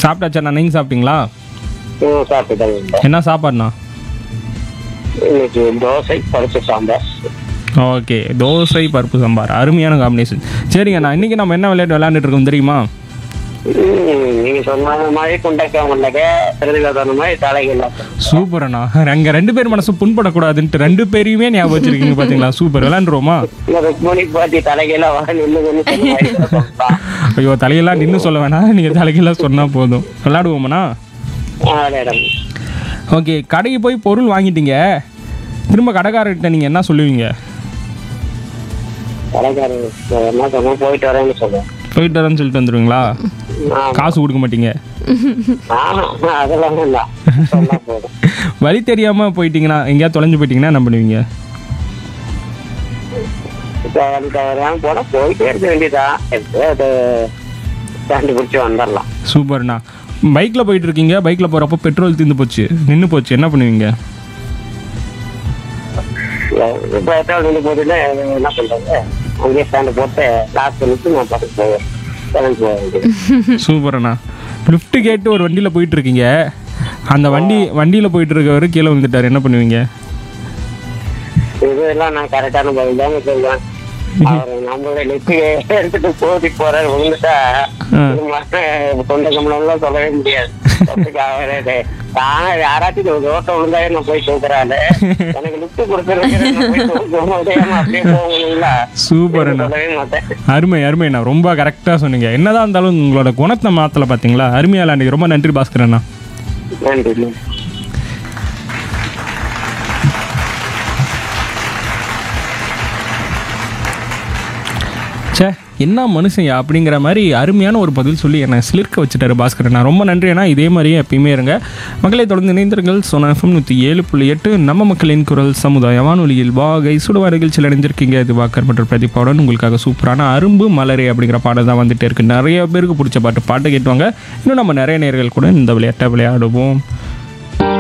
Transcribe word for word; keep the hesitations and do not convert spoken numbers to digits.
சாப்பிட்டாச்சாண்ணா, நீங்கள் சாப்பிட்டீங்களா? ம் சாப்பிட்டுதாங்க. என்ன சாப்பாடுண்ணா? இன்னைக்கு தோசை பருப்பு சாம்பார். ஓகே, தோசை பருப்பு சாம்பார், அருமையான காம்பினேஷன். சரிங்கண்ணா, இன்றைக்கி நம்ம என்ன விளையாட்டு விளையாண்டுட்டு இருக்கோம் தெரியுமா? நீங்க சொன்ன மாதிரி குண்டக்க முண்டக்க திருவிழா சொன்ன மாதிரி தலைகள். சூப்பர் அண்ணா, அங்கே ரெண்டு பேர் மனசு புண்படக்கூடாதுன்ட்டு ரெண்டு பேரையுமே ஞாபகம் வச்சிருக்கீங்க பார்த்தீங்களா? சூப்பர், விளையாண்டுருவோமா? ருக்மணி பாத்தி தலைகெல்லாம் வர நின்று. ஐயோ, தலையெல்லாம் நின்று சொல்ல வேணாம், நீங்கள் தலைகெல்லாம் சொன்னால் போதும். விளையாடுவோமாண்ணா? ஓகே, கடைக்கு போய் பொருள் வாங்கிட்டீங்க, திரும்ப கடைக்காரர்கிட்ட நீங்கள் என்ன சொல்லுவீங்க? கடைக்காரர் என்ன சொன்னா போயிட்டு வரேன்னு சொல்லுவேன். போயிட்டு வரேன்னு சொல்லிட்டு வந்துடுவீங்களா? காசு கொடுக்க மாட்டீங்க? அதெல்லாம் வேண்டாம், சொன்னா போதும். வழி தெரியாமல் போயிட்டீங்கன்னா, எங்கேயா தொலைஞ்சு போயிட்டீங்கன்னா என்ன பண்ணுவீங்க? போனா போயிட்டே இருக்க வேண்டியதான், கண்டுபிடிச்சு வந்துடலாம். சூப்பர்ண்ணா. பைக்கில் போயிட்டு இருக்கீங்க, பைக்கில் போகிறப்போ பெட்ரோல் தீர்ந்து போச்சு, நின்று போச்சு, என்ன பண்ணுவீங்க? பெட்ரோல் நின்று போச்சுன்னா என்ன பண்றது, அங்கேயே ஸ்டாண்டு போட்டு லாஸ்ட் பண்ணிட்டு நான் பார்த்து போவேன், கிளம்பி போக வேண்டியது. சூப்பர்ண்ணா. லிஃப்ட்டு கேட்டு ஒரு வண்டியில் போயிட்டு இருக்கீங்க, அந்த வண்டி வண்டியில் போயிட்டு இருக்கவர் கீழே வந்துட்டார், என்ன பண்ணுவீங்க? இதெல்லாம் நான் கரெக்டான பதில் தாங்க சொல்லுவேன். அவர் நம்மளோட லிஃப்ட் எடுத்துட்டு போட்டி போறாரு, விழுந்துட்டா தொண்டை கம்பளம்லாம் சொல்லவே முடியாது. நான் யாராச்சும் ரோட்டை விழுந்தாயே நான் போய் தூக்குறாரு, எனக்கு லிஃப்ட் கொடுத்துருக்கேன் அப்படியே போகணுங்களா? சூப்பர் அண்ணா, சொல்லவே மாட்டேன். அருமை அருமைண்ணா, ரொம்ப கரெக்டாக சொன்னீங்க. என்னதான் இருந்தாலும் உங்களோட குணத்தை மாற்றலை பார்த்தீங்களா? அருமையாக அன்றைக்கி ரொம்ப நன்றி பாஸ்கர் அண்ணா. நன்றி. சே, என்ன மனுஷன் அப்படிங்கிற மாதிரி அருமையான ஒரு பதில் சொல்லி என்னை சிலிர்க்க வச்சுட்டாரு பாஸ்கர் அண்ணா. ரொம்ப நன்றி அண்ணா, இதே மாதிரியே எப்பயுமே இருங்க. மக்களை தொடர்ந்து இணைந்திருங்கள். சோனா எஃப்எம் நூற்றி ஏழு புள்ளி எட்டு நம்ம மக்களின் குரல் சமுதாய வானொலியில் வாகை சுடுவா நிகழ்ச்சியில் இணைஞ்சிருக்கீங்க. இது வாக்கர் மற்றும் பிரதீபாவுடன் உங்களுக்காக சூப்பரான அரும்பு மலரே அப்படிங்கிற பாடல் தான் வந்துட்டே இருக்குது. நிறைய பேருக்கு பிடிச்ச பாட்டு பாட்டு கேட்டுவாங்க. இன்னும் நம்ம நிறைய நேர்கள் கூட இந்த விளையாட்டை விளையாடுவோம்.